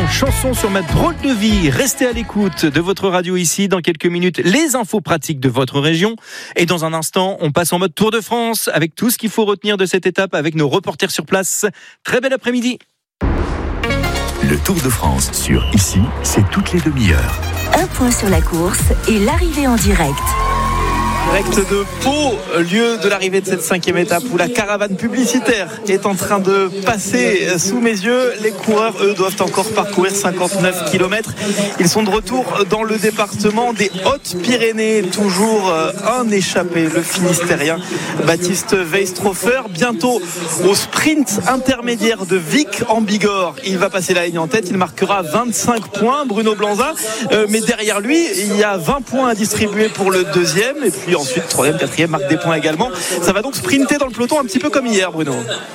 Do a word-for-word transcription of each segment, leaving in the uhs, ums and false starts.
chanson sur ma drôle de vie. Restez à l'écoute de votre radio ici. Dans quelques minutes, les infos pratiques de votre région. Et dans un instant, on passe en mode Tour de France avec tout ce qu'il faut retenir de cette étape avec nos reporters sur place. Très bel après-midi. Le Tour de France sur Ici, c'est toutes les demi-heures. Un point sur la course et l'arrivée en direct. Direct de Pau, lieu de l'arrivée de cette cinquième étape où la caravane publicitaire est en train de passer sous mes yeux. Les coureurs, eux, doivent encore parcourir cinquante-neuf kilomètres. Ils sont de retour dans le département des Hautes-Pyrénées. Toujours un échappé, le Finistérien Baptiste Weistrofer. Bientôt au sprint intermédiaire de Vic en Bigorre. Il va passer la ligne en tête. Il marquera vingt-cinq points, Bruno Blanza. Euh, mais derrière lui, il y a vingt points à distribuer pour le deuxième. Et puis ensuite, troisième, quatrième, marque des points également. Ça va donc sprinter dans le peloton un petit peu comme hier, Bruno.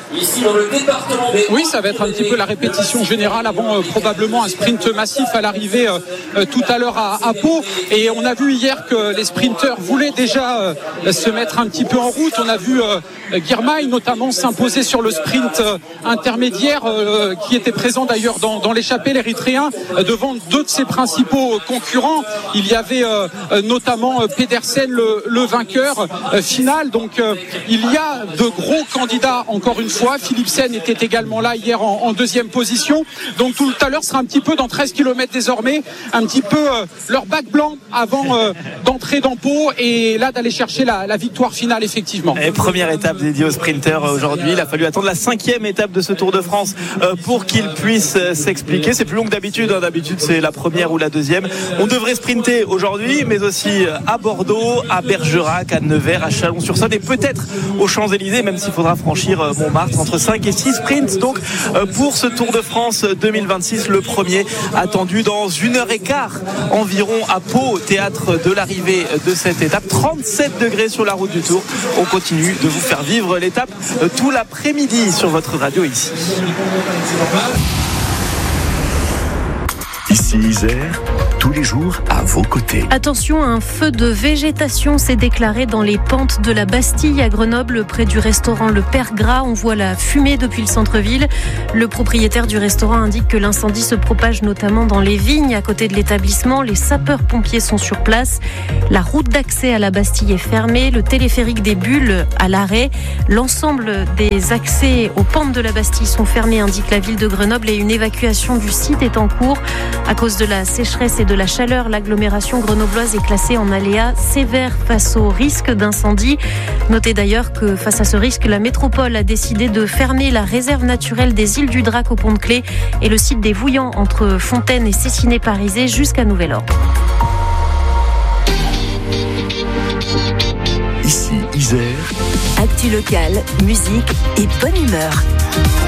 Oui, ça va être un petit peu la répétition générale avant euh, probablement un sprint massif à l'arrivée euh, euh, tout à l'heure à, à Pau. Et on a vu hier que les sprinteurs voulaient déjà euh, se mettre un petit peu en route. On a vu euh, Girmay notamment s'imposer sur le sprint euh, intermédiaire euh, qui était présent d'ailleurs dans, dans l'échappée, l'Érythréen, euh, devant deux de ses principaux concurrents. Il y avait euh, notamment euh, Pedersen, le, le vainqueur euh, final. Donc euh, il y a de gros candidats encore une fois. Philipsen était également là hier en, en deuxième position. Donc tout à l'heure sera un petit peu dans treize kilomètres désormais, un petit peu euh, leur bac blanc avant euh, d'entrer dans Pau et là d'aller chercher la, la victoire finale effectivement. Et première étape dédiée aux sprinters aujourd'hui. Il a fallu attendre la cinquième étape de ce Tour de France euh, pour qu'il puisse euh, s'expliquer. C'est plus long que d'habitude. Hein. D'habitude c'est la première ou la deuxième. On devrait sprinter aujourd'hui, mais aussi à Bordeaux, à Bergerac, à Nevers, à Chalon-sur-Saône et peut-être aux Champs-Élysées, même s'il faudra franchir euh, Montmartre. Entre cinq et six sprints donc euh, pour ce Tour de France deux mille vingt-six, le premier attendu dans une heure et quart environ à Pau, théâtre de l'arrivée de cette étape. trente-sept degrés sur la route du Tour. On continue de vous faire vivre l'étape euh, tout l'après-midi sur votre radio ici. Ici Isère, tous les jours à vos côtés. Attention, un feu de végétation s'est déclaré dans les pentes de la Bastille à Grenoble, près du restaurant Le Père Gras. On voit la fumée depuis le centre-ville. Le propriétaire du restaurant indique que l'incendie se propage notamment dans les vignes à côté de l'établissement. Les sapeurs-pompiers sont sur place. La route d'accès à la Bastille est fermée. Le téléphérique des Bulles à l'arrêt. L'ensemble des accès aux pentes de la Bastille sont fermés, indique la ville de Grenoble, et une évacuation du site est en cours. À cause de la sécheresse et de la chaleur, l'agglomération grenobloise est classée en aléa sévère face au risque d'incendie. Notez d'ailleurs que face à ce risque, la métropole a décidé de fermer la réserve naturelle des îles du Drac au Pont-de-Clé et le site des Vouillants entre Fontaine et Cessiné-Parisé jusqu'à nouvel ordre. Ici Isère. Actu locale, musique et bonne humeur.